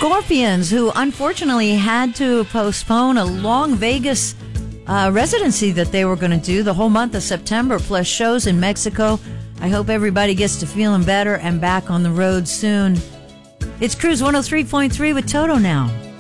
Scorpions, who unfortunately had to postpone a long Vegas residency that they were going to do the whole month of September, plus shows in Mexico. I hope everybody gets to feeling better and back on the road soon. It's Cruise 103.3 with Toto now.